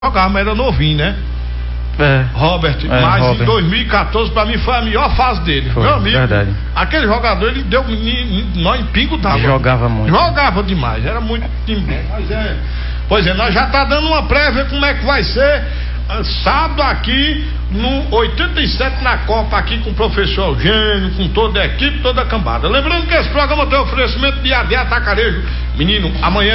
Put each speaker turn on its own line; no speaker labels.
jogava, mas era novinho, né? Robert, mas Robert. Em 2014 pra mim foi a melhor fase dele.
Foi,
meu amigo,
verdade.
Aquele jogador, ele deu nó em pingo d'água.
Jogava muito.
Jogava demais, era muito time bom. Pois é, nós já tá dando uma prévia como é que vai ser sábado aqui no 87 na Copa, aqui com o professor Eugênio, com toda a equipe, toda a cambada. Lembrando que esse programa tem oferecimento de AD Atacarejo. Menino, amanhã